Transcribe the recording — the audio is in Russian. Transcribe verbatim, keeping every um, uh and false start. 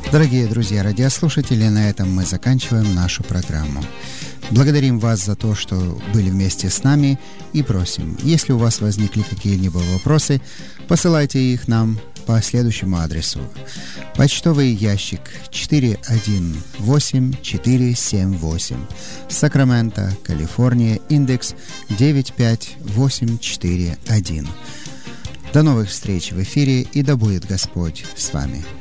Дорогие друзья, радиослушатели, на этом мы заканчиваем нашу программу. Благодарим вас за то, что были вместе с нами, и просим, если у вас возникли какие-либо вопросы, посылайте их нам по следующему адресу. Почтовый ящик четыре один восемь четыре семь восемь, Сакраменто, Калифорния, индекс девять пять восемь четыре один. До новых встреч в эфире, и да будет Господь с вами.